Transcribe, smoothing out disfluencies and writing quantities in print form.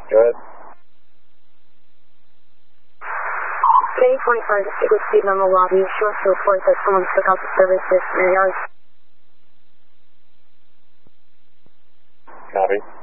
Go ahead. Today, 25 to stick with speed on the lobby. Short to report that someone took out the services in your yard. Copy.